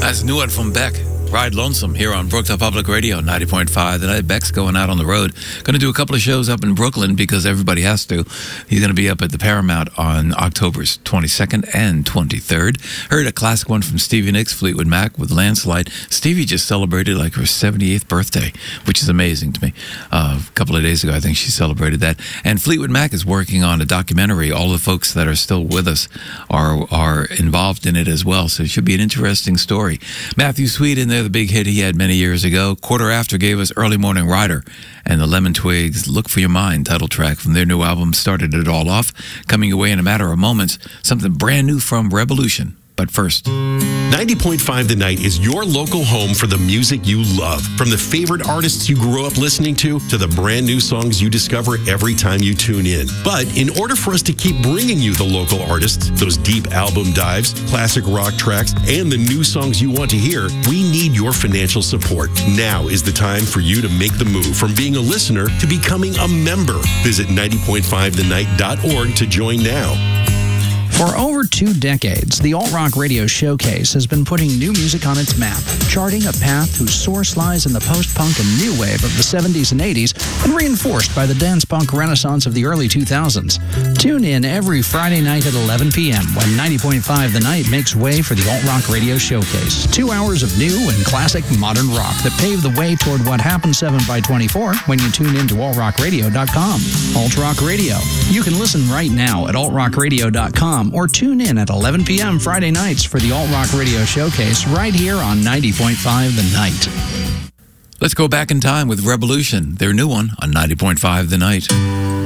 That's a new one from Beck. Ride Lonesome here on Brooktop Public Radio, 90.5. Tonight, Beck's going out on the road. Going to do a couple of shows up in Brooklyn because everybody has to. He's going to be up at the Paramount on October 22nd and 23rd. Heard a classic one from Stevie Nicks, Fleetwood Mac with Landslide. Stevie just celebrated like her 78th birthday, which is amazing to me. A couple of days ago, I think she celebrated that. And Fleetwood Mac is working on a documentary. All the folks that are still with us are involved in it as well. So it should be an interesting story. Matthew Sweet in there, the big hit he had many years ago. Quarter After gave us Early Morning Rider, and the Lemon Twigs' Look for Your Mind title track from their new album started it all off. Coming away in a matter of moments, something brand new from Revolution. But first, 90.5 The Night is your local home for the music you love. From the favorite artists you grew up listening to the brand new songs you discover every time you tune in. But in order for us to keep bringing you the local artists, those deep album dives, classic rock tracks, and the new songs you want to hear, we need your financial support. Now is the time for you to make the move from being a listener to becoming a member. Visit 90.5thenight.org to join now. For over 2 decades, the Alt Rock Radio Showcase has been putting new music on its map, charting a path whose source lies in the post-punk and new wave of the 70s and 80s and reinforced by the dance punk renaissance of the early 2000s. Tune in every Friday night at 11 p.m. when 90.5 The Night makes way for the Alt Rock Radio Showcase. 2 hours of new and classic modern rock that pave the way toward what happens 7x24 when you tune in to altrockradio.com. Alt Rock Radio. You can listen right now at altrockradio.com or tune in at 11 p.m. Friday nights for the Alt Rock Radio Showcase right here on 90.5 The Night. Let's go back in time with Revolution, their new one on 90.5 The Night.